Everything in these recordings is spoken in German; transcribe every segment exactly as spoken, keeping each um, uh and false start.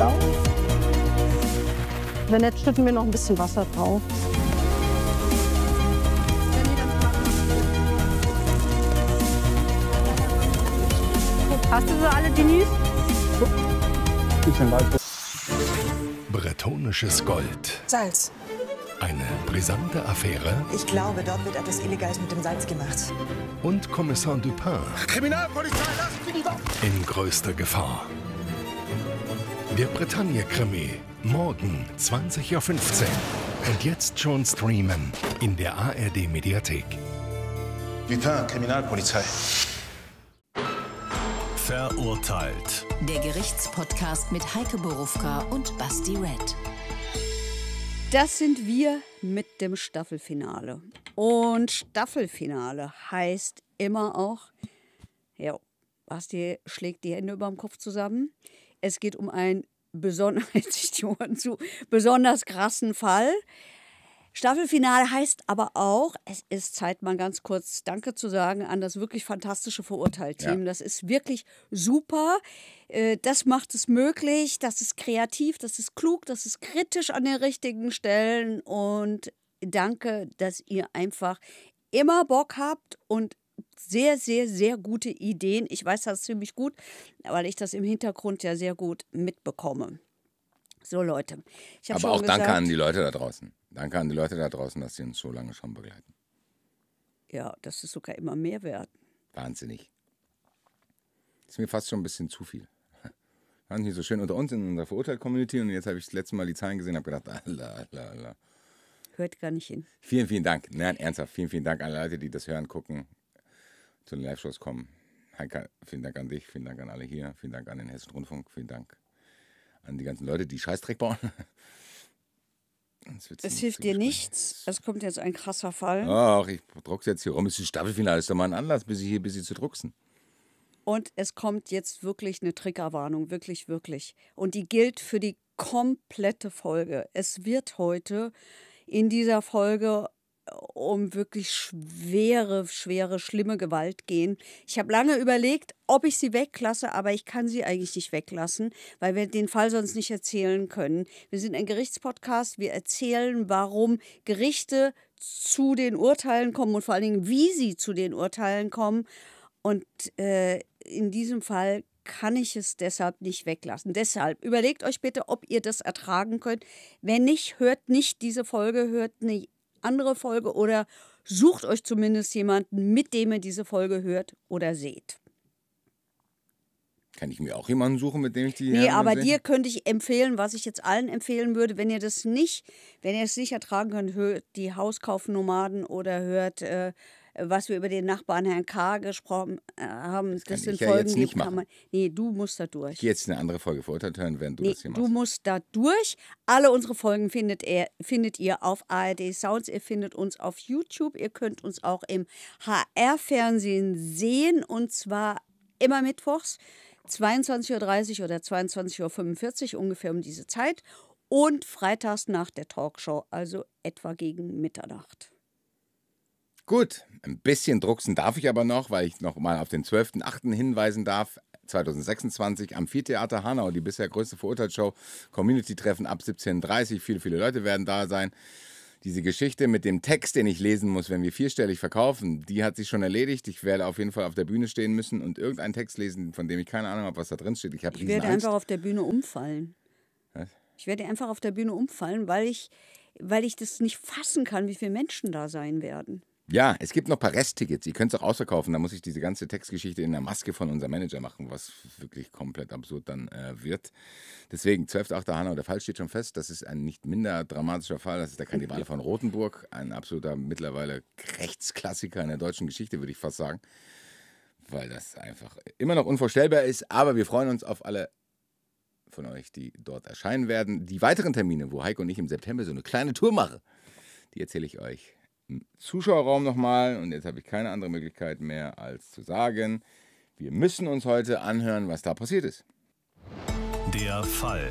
drauf. Wenn nicht, schütten wir noch ein bisschen Wasser drauf. Hast du so alle Denise? Bretonisches Gold. Salz. Eine brisante Affäre. Ich glaube, dort wird etwas Illegales mit dem Salz gemacht. Und Kommissar Dupin. Kriminalpolizei, lassen Sie die Waffen! In größter Gefahr. Der Bretagne-Krimi. Morgen zwanzig Uhr fünfzehn. Und jetzt schon streamen in der A R D-Mediathek. Dupin, Kriminalpolizei. Verurteilt. Der Gerichtspodcast mit Heike Borufka und Basti Red. Das sind wir mit dem Staffelfinale. Und Staffelfinale heißt immer auch, ja, Basti schlägt die Hände über dem Kopf zusammen. Es geht um einen besonders, zu, besonders krassen Fall. Staffelfinale heißt aber auch, es ist Zeit, mal ganz kurz Danke zu sagen an das wirklich fantastische Verurteilt-Team. Ja. Das ist wirklich super. Das macht es möglich, das ist kreativ, das ist klug, das ist kritisch an den richtigen Stellen. Und danke, dass ihr einfach immer Bock habt und sehr, sehr, sehr gute Ideen. Ich weiß das ziemlich gut, weil ich das im Hintergrund ja sehr gut mitbekomme. So, Leute. Ich Aber schon auch gesagt, danke an die Leute da draußen. Danke an die Leute da draußen, dass sie uns so lange schon begleiten. Ja, das ist sogar immer mehr wert. Wahnsinnig. Das ist mir fast schon ein bisschen zu viel. Wir waren hier so schön unter uns in unserer Verurteilt-Community und jetzt habe ich das letzte Mal die Zahlen gesehen und habe gedacht, Allah, Allah, Allah. Hört gar nicht hin. Vielen, vielen Dank. Nein, ernsthaft, vielen, vielen Dank an alle Leute, die das hören, gucken, zu den Live-Shows kommen. Heike, vielen Dank an dich, vielen Dank an alle hier, vielen Dank an den Hessischen Rundfunk, vielen Dank an die ganzen Leute, die Scheißdreck bauen. Es hilft dir nichts. Es kommt jetzt ein krasser Fall. Ach, ich druck's jetzt hier rum. Es ist Staffelfinale, ist doch mal ein Anlass, bis ich hier bis sie zu drucksen. Und es kommt jetzt wirklich eine Triggerwarnung, wirklich, wirklich. Und die gilt für die komplette Folge. Es wird heute in dieser Folge um wirklich schwere, schwere, schlimme Gewalt gehen. Ich habe lange überlegt, ob ich sie weglasse, aber ich kann sie eigentlich nicht weglassen, weil wir den Fall sonst nicht erzählen können. Wir sind ein Gerichtspodcast, wir erzählen, warum Gerichte zu den Urteilen kommen und vor allen Dingen, wie sie zu den Urteilen kommen. Und äh, in diesem Fall kann ich es deshalb nicht weglassen. Deshalb überlegt euch bitte, ob ihr das ertragen könnt. Wenn nicht, hört nicht diese Folge, hört eine andere Folge oder sucht euch zumindest jemanden, mit dem ihr diese Folge hört oder seht. Kann ich mir auch jemanden suchen, mit dem ich die... Nee, aber dir könnte ich empfehlen, was ich jetzt allen empfehlen würde, wenn ihr das nicht, wenn ihr es nicht ertragen könnt, hört die Hauskaufnomaden oder hört, äh, was wir über den Nachbarn Herrn K. gesprochen äh, haben. Das, das sind ja Folgen, jetzt nicht die kann man... Nee, du musst da durch. Ich gehe jetzt eine andere Folge Verurteilt hören, während du nee, das hier machst. Du musst da durch. Alle unsere Folgen findet ihr, findet ihr auf A R D Sounds. Ihr findet uns auf YouTube. Ihr könnt uns auch im H R-Fernsehen sehen. Und zwar immer mittwochs, zweiundzwanzig Uhr dreißig oder zweiundzwanzig Uhr fünfundvierzig, ungefähr um diese Zeit. Und freitags nach der Talkshow, also etwa gegen Mitternacht. Gut, ein bisschen drucksen darf ich aber noch, weil ich noch mal auf den zwölften achten hinweisen darf. zweitausendsechsundzwanzig am Amphitheater Hanau, die bisher größte Verurteilt-Show. Community-Treffen ab siebzehn Uhr dreißig. Viele, viele Leute werden da sein. Diese Geschichte mit dem Text, den ich lesen muss, wenn wir vierstellig verkaufen, die hat sich schon erledigt. Ich werde auf jeden Fall auf der Bühne stehen müssen und irgendeinen Text lesen, von dem ich keine Ahnung habe, was da drin steht. Ich habe Ich werde Riesenangst. einfach auf der Bühne umfallen. Was? Ich werde einfach auf der Bühne umfallen, weil ich, weil ich das nicht fassen kann, wie viele Menschen da sein werden. Ja, es gibt noch ein paar Resttickets. Ihr könnt es auch ausverkaufen. Da muss ich diese ganze Textgeschichte in der Maske von unserem Manager machen, was wirklich komplett absurd dann äh, wird. Deswegen, zwölfter achter Hanau, der Fall steht schon fest. Das ist ein nicht minder dramatischer Fall. Das ist der Kannibale von Rothenburg. Ein absoluter mittlerweile Rechtsklassiker in der deutschen Geschichte, würde ich fast sagen. Weil das einfach immer noch unvorstellbar ist. Aber wir freuen uns auf alle von euch, die dort erscheinen werden. Die weiteren Termine, wo Heike und ich im September so eine kleine Tour machen, die erzähle ich euch im Zuschauerraum nochmal. Und jetzt habe ich keine andere Möglichkeit mehr, als zu sagen, wir müssen uns heute anhören, was da passiert ist. Der Fall.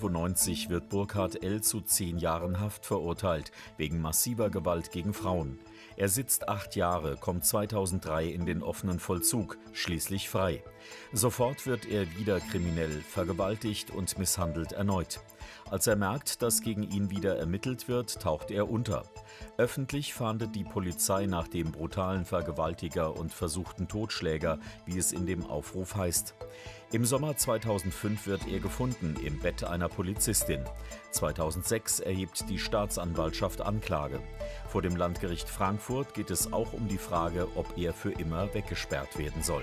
neunzehnhundertfünfundneunzig wird Burkhard L. zu zehn Jahren Haft verurteilt, wegen massiver Gewalt gegen Frauen. Er sitzt acht Jahre, kommt zweitausenddrei in den offenen Vollzug, schließlich frei. Sofort wird er wieder kriminell, vergewaltigt und misshandelt erneut. Als er merkt, dass gegen ihn wieder ermittelt wird, taucht er unter. Öffentlich fahndet die Polizei nach dem brutalen Vergewaltiger und versuchten Totschläger, wie es in dem Aufruf heißt. Im Sommer zweitausendfünf wird er gefunden, im Bett einer Polizistin. zweitausendsechs erhebt die Staatsanwaltschaft Anklage. Vor dem Landgericht Frankfurt geht es auch um die Frage, ob er für immer weggesperrt werden soll.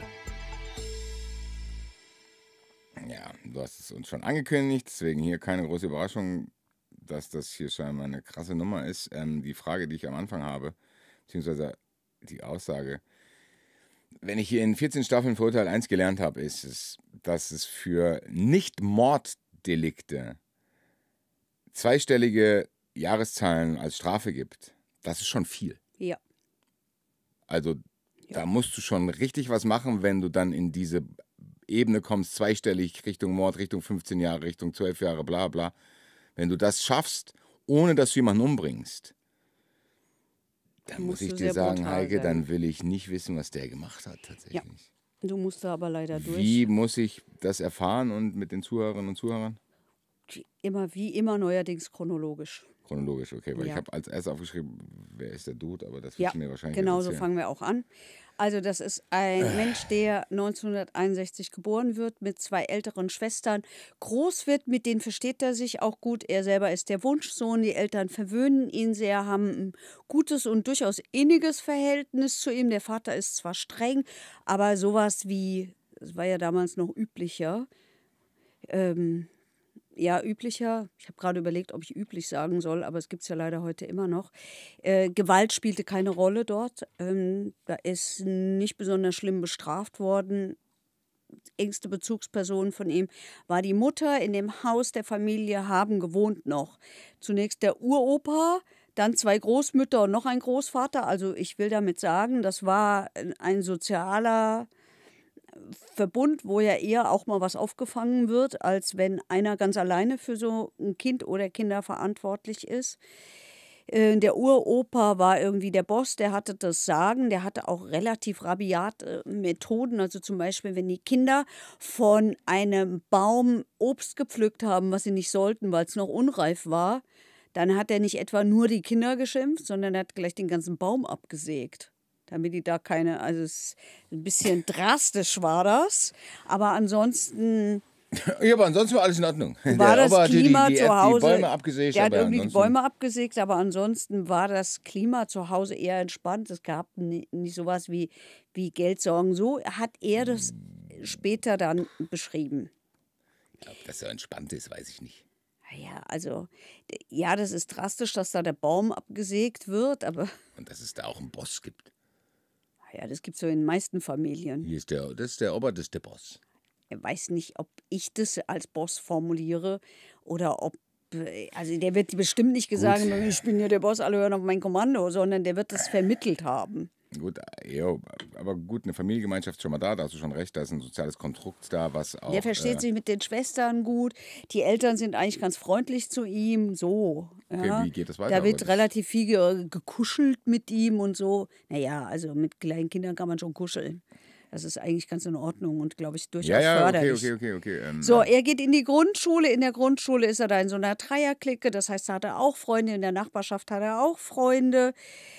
Ja, du hast es uns schon angekündigt, deswegen hier keine große Überraschung, dass das hier scheinbar eine krasse Nummer ist. Ähm, die Frage, die ich am Anfang habe, beziehungsweise die Aussage, wenn ich hier in vierzehn Staffeln Vorurteil eins gelernt habe, ist es, dass es für Nicht-Morddelikte zweistellige Jahreszahlen als Strafe gibt. Das ist schon viel. Ja. Also Ja. da musst du schon richtig was machen, wenn du dann in diese Ebene kommst, zweistellig Richtung Mord, Richtung fünfzehn Jahre, Richtung zwölf Jahre, bla bla. Wenn du das schaffst, ohne dass du jemanden umbringst, dann muss Musst ich du dir sehr sagen, brutal Heike, sein. dann will ich nicht wissen, was der gemacht hat tatsächlich. Du musst da aber leider durch. Wie muss ich das erfahren und mit den Zuhörerinnen und Zuhörern? Immer wie immer neuerdings chronologisch. Chronologisch, okay, weil Ja. ich habe als erstes aufgeschrieben, wer ist der Dude, aber das Ja, wissen wir wahrscheinlich genau jetzt so erzählen. fangen wir auch an. Also das ist ein Mensch, der neunzehnhunderteinundsechzig geboren wird, mit zwei älteren Schwestern groß wird, mit denen versteht er sich auch gut. Er selber ist der Wunschsohn, die Eltern verwöhnen ihn sehr, haben ein gutes und durchaus inniges Verhältnis zu ihm. Der Vater ist zwar streng, aber sowas wie, das war ja damals noch üblicher, ähm, ja, üblicher, ich habe gerade überlegt, ob ich üblich sagen soll, aber es gibt es ja leider heute immer noch. Äh, Gewalt spielte keine Rolle dort. Ähm, da ist nicht besonders schlimm bestraft worden. Engste Bezugsperson von ihm war die Mutter. In dem Haus der Familie haben gewohnt noch zunächst der Uropa, dann zwei Großmütter und noch ein Großvater. Also ich will damit sagen, das war ein sozialer Verbund, wo ja eher auch mal was aufgefangen wird, als wenn einer ganz alleine für so ein Kind oder Kinder verantwortlich ist. Äh, Der Uropa war irgendwie der Boss, der hatte das Sagen, der hatte auch relativ rabiate Methoden. Also zum Beispiel, wenn die Kinder von einem Baum Obst gepflückt haben, was sie nicht sollten, weil es noch unreif war, dann hat er nicht etwa nur die Kinder geschimpft, sondern er hat gleich den ganzen Baum abgesägt. Damit die da keine, also es ist ein bisschen drastisch war das, aber ansonsten Ja, aber ansonsten war alles in Ordnung. war Der das Opa hatte Klima die, die, zu Hause. Die Bäume abgesägt. Der hat aber irgendwie die ansonsten- Bäume abgesägt, aber ansonsten war das Klima zu Hause eher entspannt. Es gab ni- nicht sowas wie, wie Geldsorgen. So hat er das später dann beschrieben. Ob das so entspannt ist, weiß ich nicht. Ja, also, d- ja, das ist drastisch, dass da der Baum abgesägt wird, aber Und dass es da auch einen Boss gibt. ja, das gibt es so in den meisten Familien. Hier ist der, das ist der Opa, das ist der Boss. Ich weiß nicht, ob ich das als Boss formuliere oder ob, äh, also der wird bestimmt nicht gesagt haben, ich bin hier der Boss, alle hören auf mein Kommando, sondern der wird das vermittelt haben. Gut, ja, aber gut, eine Familiengemeinschaft ist schon mal da, da hast du schon recht, da ist ein soziales Konstrukt da, was auch... Der versteht äh, sich mit den Schwestern gut, die Eltern sind eigentlich ganz freundlich zu ihm, so. Okay, ja. wie geht das weiter? Da Aber wird das- relativ viel ge gekuschelt mit ihm und so. Naja, also mit kleinen Kindern kann man schon kuscheln. Das ist eigentlich ganz in Ordnung und, glaube ich, durchaus Ja, ja, okay, förderlich. okay, okay, okay. Ähm, So, er geht in die Grundschule. In der Grundschule ist er da in so einer Dreierklicke. Das heißt, da hat er auch Freunde. In der Nachbarschaft hat er auch Freunde.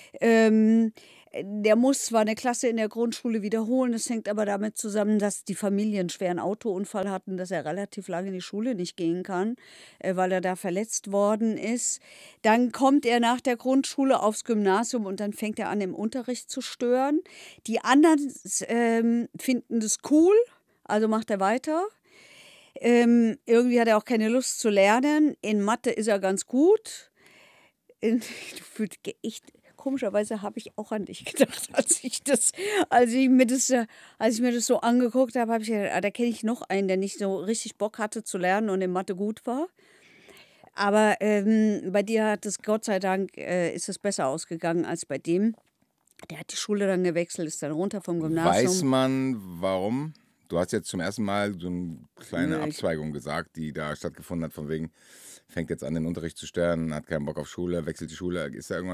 Ähm, der muss zwar eine Klasse in der Grundschule wiederholen. Das hängt aber damit zusammen, dass die Familie einen schweren Autounfall hatten, dass er relativ lange in die Schule nicht gehen kann, äh, weil er da verletzt worden ist. Dann kommt er nach der Grundschule aufs Gymnasium und dann fängt er an, im Unterricht zu stören. Die anderen ähm, finden das cool, also macht er weiter. Ähm, irgendwie hat er auch keine Lust zu lernen. In Mathe ist er ganz gut. In, du fühlst echt, komischerweise habe ich auch an dich gedacht, als ich das, als ich mir das, äh, als ich mir das so angeguckt habe, habe ich gedacht, ah, da kenne ich noch einen, der nicht so richtig Bock hatte zu lernen und in Mathe gut war. Aber ähm, bei dir hat es, Gott sei Dank, äh, ist es besser ausgegangen als bei dem. Der hat die Schule dann gewechselt, ist dann runter vom Gymnasium. Weiß man, warum? Du hast jetzt zum ersten Mal so eine kleine Nee. Abzweigung gesagt, die da stattgefunden hat, von wegen, fängt jetzt an, den Unterricht zu stören, hat keinen Bock auf Schule, wechselt die Schule. Ist da irgendwas,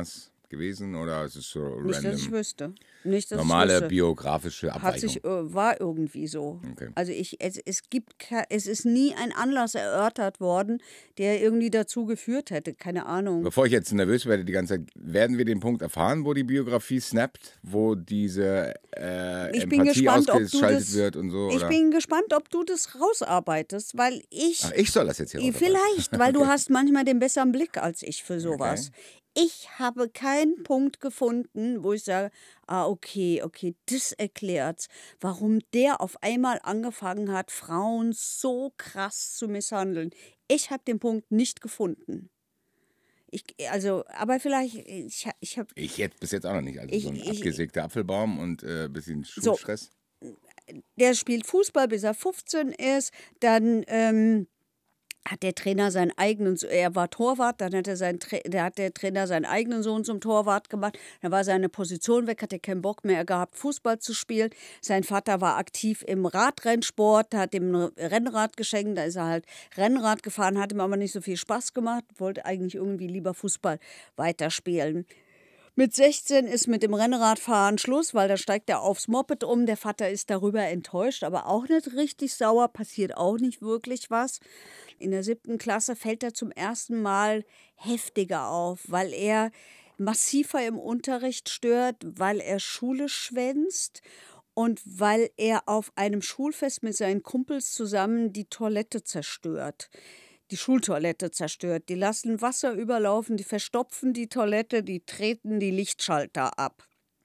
gewesen oder ist es so Nicht, dass ich random? wüsste. Nicht, dass Normale ich wüsste. biografische Hat Abweichung. sich, äh, war irgendwie so. Okay. Also ich, es, es gibt, ke- es ist nie ein Anlass erörtert worden, der irgendwie dazu geführt hätte. Keine Ahnung. Bevor ich jetzt nervös werde die ganze Zeit, werden wir den Punkt erfahren, wo die Biografie snappt, wo diese äh, Ich bin Empathie gespannt, ob du ausgeschaltet das, wird und so? ich Oder? bin gespannt, ob du das rausarbeitest, weil ich, Ach, ich soll das jetzt hier rausarbeiten. vielleicht, weil du Okay. hast manchmal den besseren Blick als ich für sowas. Ich habe keinen Punkt gefunden, wo ich sage, ah, okay, okay, das erklärt's, warum der auf einmal angefangen hat, Frauen so krass zu misshandeln. Ich habe den Punkt nicht gefunden. Ich, also, aber vielleicht, ich, ich habe Ich jetzt bis jetzt auch noch nicht. Also Ich- so ein ich- abgesägter Apfelbaum und ein äh, bisschen So. Schulstress. der spielt Fußball, bis er fünfzehn ist. Dann ähm, hat der Trainer seinen eigenen, er war Torwart, dann hat, er seinen, Tra- der hat der Trainer seinen eigenen Sohn zum Torwart gemacht. Dann war seine Position weg, hat er keinen Bock mehr gehabt, Fußball zu spielen. Sein Vater war aktiv im Radrennsport, hat ihm ein Rennrad geschenkt, da ist er halt Rennrad gefahren, hat ihm aber nicht so viel Spaß gemacht, wollte eigentlich irgendwie lieber Fußball weiterspielen. Mit sechzehn ist mit dem Rennradfahren Schluss, weil da steigt er aufs Moped um. Der Vater ist darüber enttäuscht, aber auch nicht richtig sauer, passiert auch nicht wirklich was. In der siebten Klasse fällt er zum ersten Mal heftiger auf, weil er massiver im Unterricht stört, weil er Schule schwänzt und weil er auf einem Schulfest mit seinen Kumpels zusammen die Toilette zerstört. Die Schultoilette zerstört. Die lassen Wasser überlaufen, die verstopfen die Toilette, die treten die Lichtschalter ab.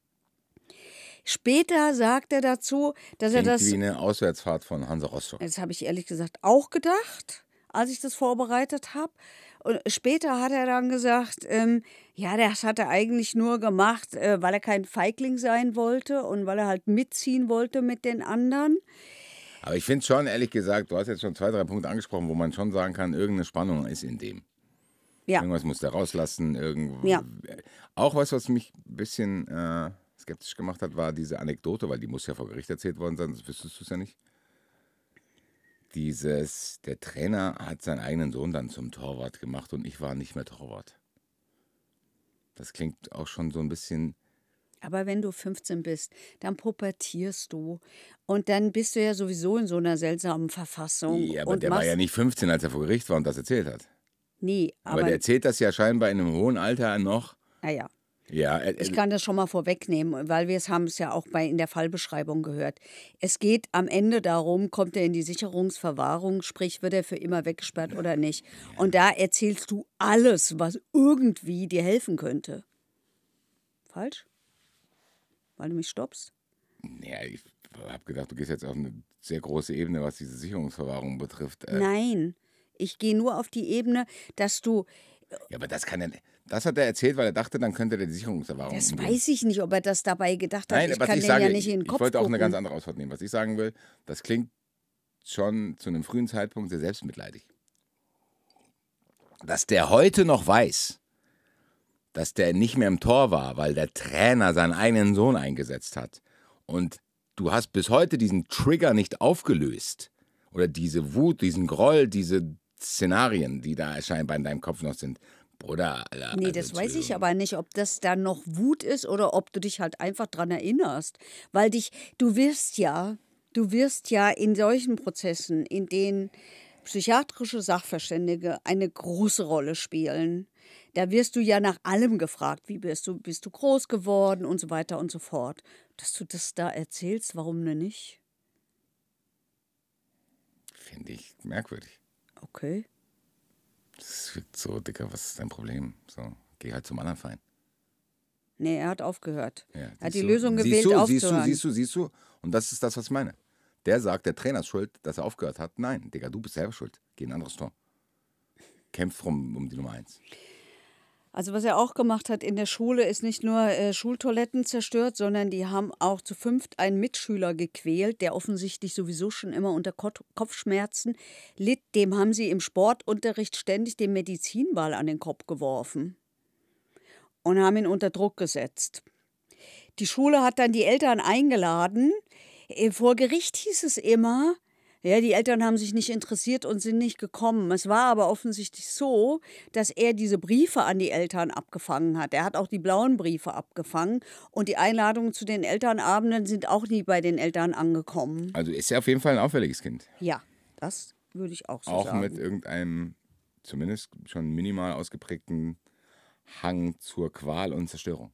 Später sagt er dazu, dass er Klingt das. wie eine Auswärtsfahrt von Hansa Rostock. Das habe ich ehrlich gesagt auch gedacht, als ich das vorbereitet habe. Und später hat er dann gesagt, ähm, ja, das hat er eigentlich nur gemacht, äh, weil er kein Feigling sein wollte und weil er halt mitziehen wollte mit den anderen. Aber ich finde schon, ehrlich gesagt, du hast jetzt schon zwei, drei Punkte angesprochen, wo man schon sagen kann, irgendeine Spannung ist in dem. Ja. Irgendwas muss der rauslassen. Irgendwo. Ja. Auch was, was mich ein bisschen äh, skeptisch gemacht hat, war diese Anekdote, weil die muss ja vor Gericht erzählt worden sein, sonst wüsstest du es ja nicht. Dieses, der Trainer hat seinen eigenen Sohn dann zum Torwart gemacht und ich war nicht mehr Torwart. Das klingt auch schon so ein bisschen. Aber wenn du fünfzehn bist, dann pubertierst du und dann bist du ja sowieso in so einer seltsamen Verfassung. Ja, aber und der war machst- ja nicht fünfzehn, als er vor Gericht war und das erzählt hat. Nee, Aber, aber, der erzählt das ja scheinbar in einem hohen Alter noch. naja. Ja, er, Ich kann das schon mal vorwegnehmen, weil wir es haben es ja auch bei in der Fallbeschreibung gehört. Es geht am Ende darum, kommt er in die Sicherungsverwahrung, sprich, wird er für immer weggesperrt oder nicht. Und da erzählst du alles, was irgendwie dir helfen könnte. Falsch? Weil du mich stoppst? ja, ich habe gedacht, du gehst jetzt auf eine sehr große Ebene, was diese Sicherungsverwahrung betrifft. Äh, Nein, ich gehe nur auf die Ebene, dass du, Ja, aber das kann er. Das hat er erzählt, weil er dachte, dann könnte er die Sicherungsverwahrung. das umgehen. weiß ich nicht, ob er das dabei gedacht hat. Nein, ich was kann ich den sage, ja nicht in den ich, Kopf ich wollte auch eine gucken. ganz andere Ausfahrt nehmen. Was ich sagen will, das klingt schon zu einem frühen Zeitpunkt sehr selbstmitleidig. Dass der heute noch weiß, dass der nicht mehr im Tor war, weil der Trainer seinen eigenen Sohn eingesetzt hat. Und du hast bis heute diesen Trigger nicht aufgelöst. Oder diese Wut, diesen Groll, diese Szenarien, die da scheinbar in deinem Kopf noch sind. Bruder, Alter. Nee, also das weiß ich Entschuldigung. aber nicht, ob das dann noch Wut ist oder ob du dich halt einfach dran erinnerst. Weil dich, du wirst ja, du wirst ja in solchen Prozessen, in denen psychiatrische Sachverständige eine große Rolle spielen, da wirst du ja nach allem gefragt. Wie bist du, bist du groß geworden und so weiter und so fort. Dass du das da erzählst, warum denn nicht? Finde ich merkwürdig. Okay. Das wirkt so, Dicker, was ist dein Problem? So, geh halt zum anderen Verein. Nee, er hat aufgehört. Ja, Er hat siehst die du? Lösung siehst gewählt, du, aufzuhören. Siehst du, siehst du, siehst du? Und das ist das, was ich meine. Der sagt, der Trainer ist schuld, dass er aufgehört hat. Nein, Digga, du bist selber schuld. Geh in ein anderes Tor. Kämpf um, um die Nummer eins. Also was er auch gemacht hat in der Schule, ist nicht nur äh, Schultoiletten zerstört, sondern die haben auch zu fünft einen Mitschüler gequält, der offensichtlich sowieso schon immer unter Ko- Kopfschmerzen litt. Dem haben sie im Sportunterricht ständig den Medizinball an den Kopf geworfen und haben ihn unter Druck gesetzt. Die Schule hat dann die Eltern eingeladen. Äh, Vor Gericht hieß es immer, Ja, die Eltern haben sich nicht interessiert und sind nicht gekommen. Es war aber offensichtlich so, dass er diese Briefe an die Eltern abgefangen hat. Er hat auch die blauen Briefe abgefangen und die Einladungen zu den Elternabenden sind auch nie bei den Eltern angekommen. Also ist er auf jeden Fall ein auffälliges Kind. Ja, das würde ich auch so auch sagen. Auch mit irgendeinem zumindest schon minimal ausgeprägten Hang zur Qual und Zerstörung.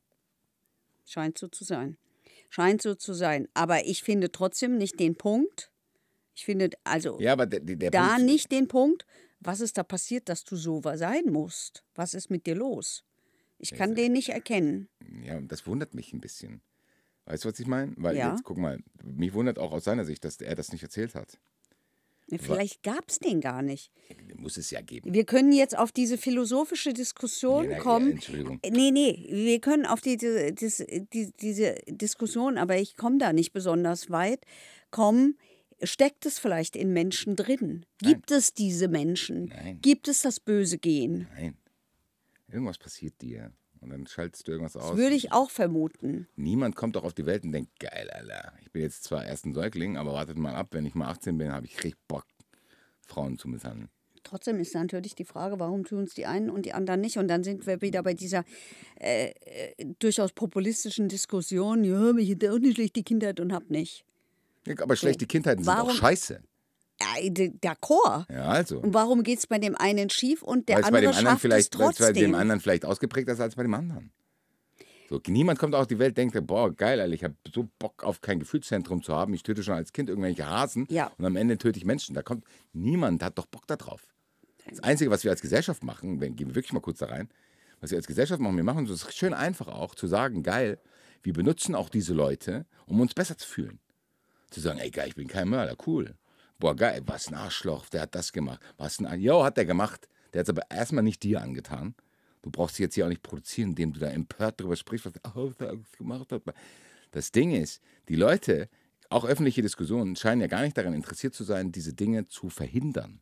Scheint so zu sein. Scheint so zu sein. Aber ich finde trotzdem nicht den Punkt, ich finde also ja, aber der, der da Punkt, nicht den Punkt, was ist da passiert, dass du so sein musst? Was ist mit dir los? Ich kann den nicht erkennen. Ja, das wundert mich ein bisschen. Weißt du, was ich meine? Weil Ja. jetzt, guck mal, mich wundert auch aus seiner Sicht, dass er das nicht erzählt hat. Vielleicht gab es den gar nicht. Muss es ja geben. Wir können jetzt auf diese philosophische Diskussion Ja, ja, kommen. Entschuldigung. Nee, nee, wir können auf die, die, die, die, diese Diskussion, aber ich komme da nicht besonders weit, kommen. Steckt es vielleicht in Menschen drin? Gibt Nein. es diese Menschen? Nein. Gibt es das böse Gen? Nein. Irgendwas passiert dir. Und dann schaltest du irgendwas aus. Das würde ich auch vermuten. Niemand kommt doch auf die Welt und denkt, geil, Alter. Ich bin jetzt zwar erst ein Säugling, aber wartet mal ab, wenn ich mal achtzehn bin, habe ich richtig Bock, Frauen zu misshandeln. Trotzdem ist natürlich die Frage, warum tun es die einen und die anderen nicht? Und dann sind wir wieder bei dieser äh, äh, durchaus populistischen Diskussion, ja, ich hätte auch eine schlechte Kindheit und hab nicht. Ja, aber schlechte Kindheiten sind Warum- auch scheiße. Ja, d- d'accord. Ja, also. Und warum geht es bei dem einen schief und der Weil es bei andere dem anderen schafft es vielleicht, weil es bei dem trotzdem? anderen vielleicht ausgeprägter ist als bei dem anderen. So, niemand kommt auf die Welt und denkt, boah, geil, Alter, ich habe so Bock auf kein Gefühlszentrum zu haben. Ich töte schon als Kind irgendwelche Hasen Ja. und am Ende töte ich Menschen. Da kommt niemand, hat doch Bock da drauf. Das Einzige, was wir als Gesellschaft machen, wenn, gehen wir wirklich mal kurz da rein, was wir als Gesellschaft machen, wir machen es schön einfach auch, zu sagen, geil, wir benutzen auch diese Leute, um uns besser zu fühlen. Zu sagen, ey, geil, ich bin kein Mörder, cool. Boah, geil, was ein Arschloch, der hat das gemacht. Was ein, jo, hat der gemacht. Der hat es aber erstmal nicht dir angetan. Du brauchst sie jetzt hier auch nicht produzieren, indem du da empört darüber sprichst, was oh, der gemacht hat. Das Ding ist, die Leute, auch öffentliche Diskussionen, scheinen ja gar nicht daran interessiert zu sein, diese Dinge zu verhindern.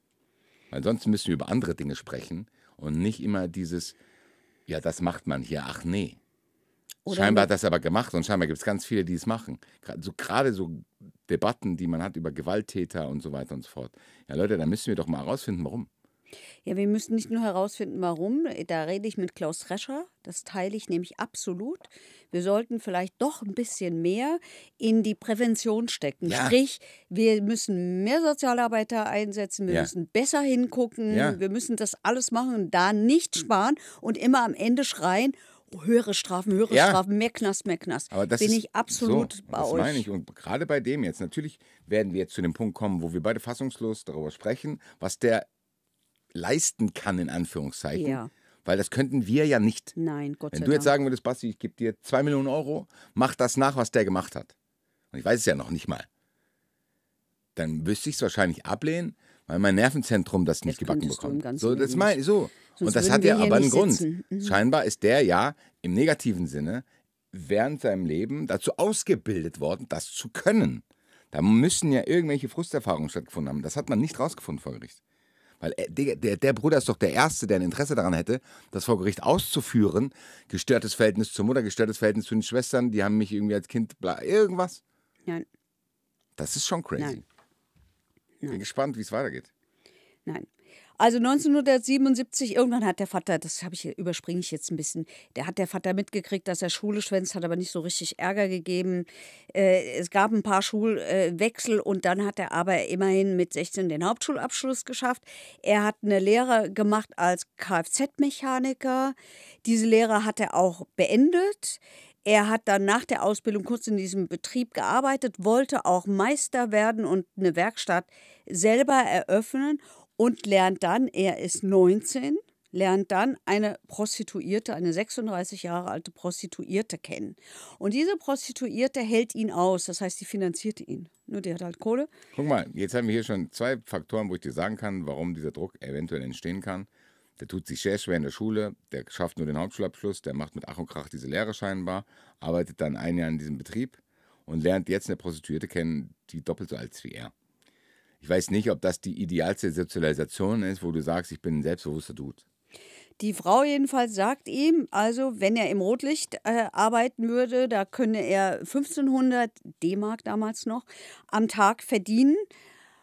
Weil sonst müssen wir über andere Dinge sprechen und nicht immer dieses, ja, das macht man hier, ach nee. Oder Scheinbar noch- hat das aber gemacht und scheinbar gibt es ganz viele, die es machen. Gerade so, gerade so Debatten, die man hat über Gewalttäter und so weiter und so fort. Ja, Leute, da müssen wir doch mal herausfinden, warum. Ja, wir müssen nicht nur herausfinden, warum. Da rede ich mit Klaus Rescher. Das teile ich nämlich absolut. Wir sollten vielleicht doch ein bisschen mehr in die Prävention stecken. Ja. Sprich, wir müssen mehr Sozialarbeiter einsetzen, wir Ja. müssen besser hingucken, Ja. wir müssen das alles machen und da nicht sparen und immer am Ende schreien, oh, höhere Strafen, höhere Ja. Strafen, mehr Knast, mehr Knast. Aber das Bin ist ich absolut so, bei das euch. meine ich. Und gerade bei dem jetzt, natürlich werden wir jetzt zu dem Punkt kommen, wo wir beide fassungslos darüber sprechen, was der leisten kann, in Anführungszeichen. Ja. Weil das könnten wir ja nicht. Nein, Gott Wenn sei du jetzt Dank. sagen würdest, Basti, ich gebe dir zwei Millionen Euro, mach das nach, was der gemacht hat. Und ich weiß es ja noch nicht mal. Dann wüsste ich es wahrscheinlich ablehnen, weil mein Nervenzentrum das nicht Das gebacken könntest du im bekommt. ganzen So, das Leben meine ich so. Sonst Und das würden hat wir ja hier aber einen nicht Grund. sitzen. Mhm. Scheinbar ist der ja im negativen Sinne während seinem Leben dazu ausgebildet worden, das zu können. Da müssen ja irgendwelche Frusterfahrungen stattgefunden haben. Das hat man nicht rausgefunden vor Gericht. Weil er, der, der, der Bruder ist doch der Erste, der ein Interesse daran hätte, das vor Gericht auszuführen. Gestörtes Verhältnis zur Mutter, gestörtes Verhältnis zu den Schwestern, die haben mich irgendwie als Kind, bla, irgendwas. Nein, Das ist schon crazy. Nein. Bin gespannt, wie es weitergeht. nein. Also neunzehnhundertsiebenundsiebzig, irgendwann hat der Vater, das habe ich überspringe ich jetzt ein bisschen, der hat der Vater mitgekriegt, dass er Schule schwänzt, hat aber nicht so richtig Ärger gegeben. Äh, es gab ein paar Schulwechsel und dann hat er aber immerhin mit sechzehn den Hauptschulabschluss geschafft. Er hat eine Lehre gemacht als Kfz-Mechaniker. Diese Lehre hat er auch beendet. Er hat dann nach der Ausbildung kurz in diesem Betrieb gearbeitet, wollte auch Meister werden und eine Werkstatt selber eröffnen und lernt dann, er ist neunzehn, lernt dann eine Prostituierte, eine sechsunddreißig Jahre alte Prostituierte kennen. Und diese Prostituierte hält ihn aus, das heißt, die finanziert ihn. Nur die hat halt Kohle. Guck mal, jetzt haben wir hier schon zwei Faktoren, wo ich dir sagen kann, warum dieser Druck eventuell entstehen kann. Der tut sich sehr schwer in der Schule, der schafft nur den Hauptschulabschluss, der macht mit Ach und Krach diese Lehre scheinbar, arbeitet dann ein Jahr in diesem Betrieb und lernt jetzt eine Prostituierte kennen, die doppelt so alt ist wie er. Ich weiß nicht, ob das die idealste Sozialisation ist, wo du sagst, ich bin ein selbstbewusster Dude. Die Frau jedenfalls sagt ihm, also wenn er im Rotlicht äh, arbeiten würde, da könne er fünfzehnhundert D-Mark damals noch am Tag verdienen.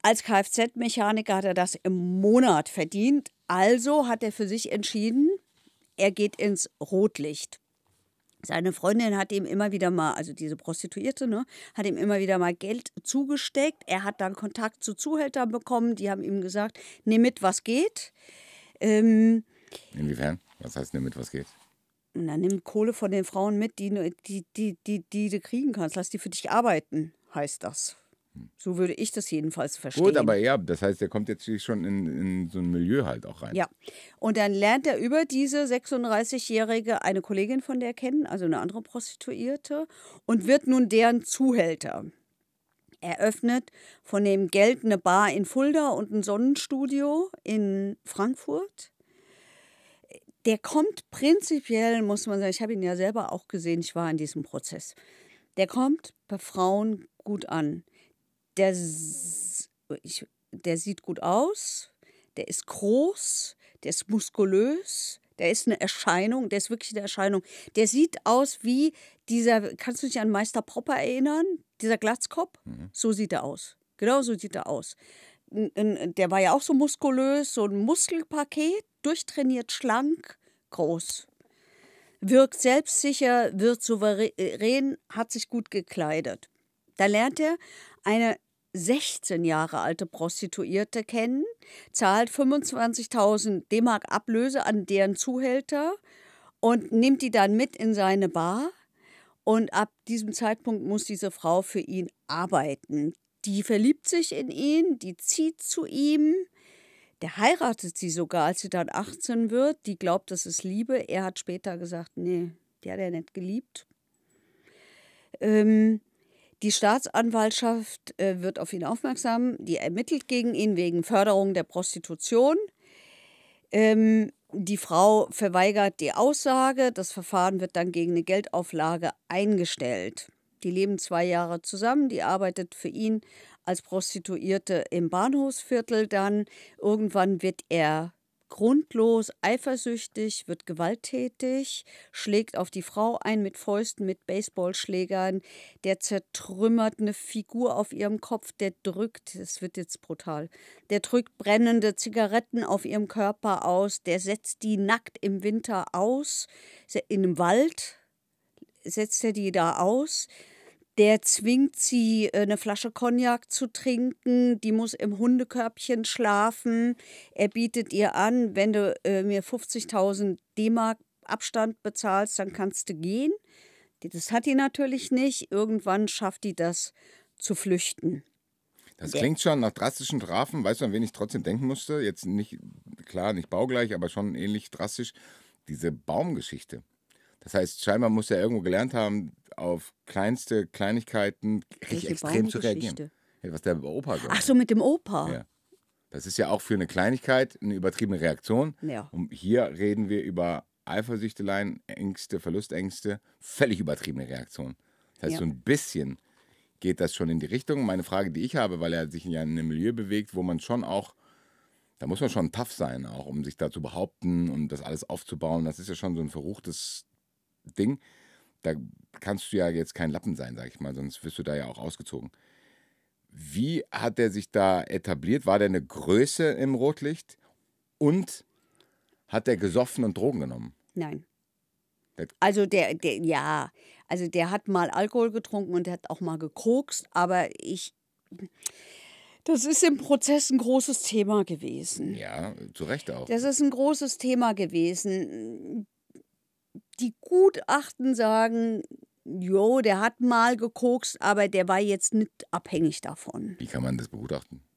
Als Kfz-Mechaniker hat er das im Monat verdient. Also hat er für sich entschieden, er geht ins Rotlicht. Seine Freundin hat ihm immer wieder mal, also diese Prostituierte, ne, hat ihm immer wieder mal Geld zugesteckt. Er hat dann Kontakt zu Zuhältern bekommen, die haben ihm gesagt, nimm mit, was geht. Ähm, Inwiefern? Was heißt nimm mit, was geht? Na, nimm Kohle von den Frauen mit, die, die, die, die, die du kriegen kannst. Lass die für dich arbeiten, heißt das. So würde ich das jedenfalls verstehen. Gut, aber ja, das heißt, der kommt jetzt schon in, in so ein Milieu halt auch rein. Ja, und dann lernt er über diese sechsunddreißigjährige eine Kollegin von der kennen, also eine andere Prostituierte, und wird nun deren Zuhälter. Er öffnet von dem Geld eine Bar in Fulda und ein Sonnenstudio in Frankfurt. Der kommt prinzipiell, muss man sagen, ich habe ihn ja selber auch gesehen, ich war in diesem Prozess, der kommt bei Frauen gut an. Der, ich, der sieht gut aus, der ist groß, der ist muskulös, der ist eine Erscheinung, der ist wirklich eine Erscheinung. Der sieht aus wie dieser, kannst du dich an Meister Popper erinnern? Dieser Glatzkopf? Mhm. So sieht er aus. Genau so sieht er aus. Der war ja auch so muskulös, so ein Muskelpaket, durchtrainiert, schlank, groß. Wirkt selbstsicher, wird souverän, hat sich gut gekleidet. Da lernt er eine sechzehn Jahre alte Prostituierte kennen, zahlt fünfundzwanzigtausend D-Mark Ablöse an deren Zuhälter und nimmt die dann mit in seine Bar. Und ab diesem Zeitpunkt muss diese Frau für ihn arbeiten. Die verliebt sich in ihn, die zieht zu ihm. Der heiratet sie sogar, als sie dann achtzehn wird. Die glaubt, das ist Liebe. Er hat später gesagt, nee, die hat er nicht geliebt. Ähm, Die Staatsanwaltschaft äh, wird auf ihn aufmerksam, die ermittelt gegen ihn wegen Förderung der Prostitution. Ähm, die Frau verweigert die Aussage, das Verfahren wird dann gegen eine Geldauflage eingestellt. Die leben zwei Jahre zusammen, die arbeitet für ihn als Prostituierte im Bahnhofsviertel dann. Irgendwann wird er grundlos eifersüchtig, wird gewalttätig, schlägt auf die Frau ein mit Fäusten, mit Baseballschlägern. Der zertrümmert eine Figur auf ihrem Kopf, der drückt, es wird jetzt brutal, der drückt brennende Zigaretten auf ihrem Körper aus, der setzt die nackt im Winter aus, in einem Wald setzt er die da aus. Der zwingt sie, eine Flasche Cognac zu trinken. Die muss im Hundekörbchen schlafen. Er bietet ihr an, wenn du äh, mir fünfzigtausend D-Mark Abstand bezahlst, dann kannst du gehen. Das hat die natürlich nicht. Irgendwann schafft die das zu flüchten. Das klingt schon nach drastischen Strafen. Weißt du, an wen ich trotzdem denken musste? Jetzt nicht, klar, nicht baugleich, aber schon ähnlich drastisch. Diese Baumgeschichte. Das heißt, scheinbar muss er irgendwo gelernt haben, auf kleinste Kleinigkeiten richtig extrem zu reagieren. Ja, was der Opa gesagt hat. Ach so, mit dem Opa. Ja. Das ist ja auch für eine Kleinigkeit eine übertriebene Reaktion. Ja. Und hier reden wir über Eifersüchteleien, Ängste, Verlustängste, völlig übertriebene Reaktion. Das heißt, Ja. so ein bisschen geht das schon in die Richtung. Meine Frage, die ich habe, weil er sich ja in einem Milieu bewegt, wo man schon auch, da muss man schon tough sein, auch um sich da zu behaupten und das alles aufzubauen. Das ist ja schon so ein verruchtes Ding. Da kannst du ja jetzt kein Lappen sein, sag ich mal, sonst wirst du da ja auch ausgezogen. Wie hat er sich da etabliert? War der eine Größe im Rotlicht? Und hat er gesoffen und Drogen genommen? Nein. Der- Also der, der, ja, also der hat mal Alkohol getrunken und der hat auch mal gekokst, aber ich, das ist im Prozess ein großes Thema gewesen. Ja, zu Recht auch. Das ist ein großes Thema gewesen. Die Gutachten sagen, jo, der hat mal gekokst, aber der war jetzt nicht abhängig davon. Wie kann man das begutachten?